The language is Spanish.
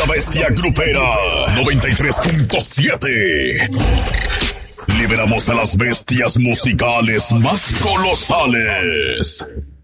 bestia grupera 93.7. Liberamos a las bestias musicales más colosales.